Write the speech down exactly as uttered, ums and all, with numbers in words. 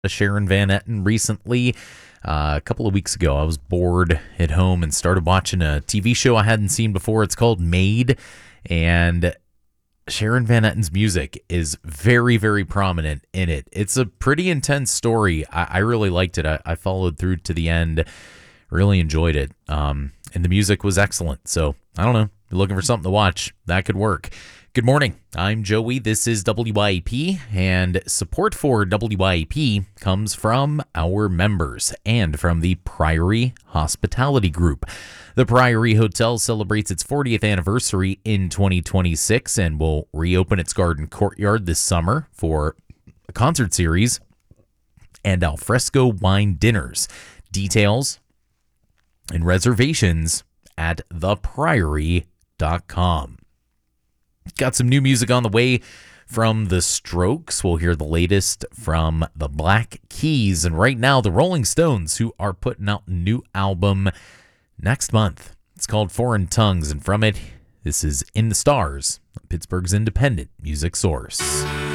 Sharon Van Etten recently. Uh, a couple of weeks ago, I was bored at home and started watching a T V show I hadn't seen before. It's called Made, and Sharon Van Etten's music is very, very prominent in it. It's a pretty intense story. I, I really liked it. I, I followed through to the end. Really enjoyed it. Um, and the music was excellent. So, I don't know. If you're looking for something to watch, that could work. Good morning. I'm Joey. This is W I A P, and support for W I A P comes from our members and from the Priory Hospitality Group. The Priory Hotel celebrates its fortieth anniversary in twenty twenty-six and will reopen its garden courtyard this summer for a concert series and alfresco wine dinners. Details and reservations at the priory dot com. Got some new music on the way from The Strokes. We'll hear the latest from the Black Keys. And right now, the Rolling Stones, who are putting out a new album next month. It's called Foreign Tongues. And from it, this is In the Stars, Pittsburgh's independent music source.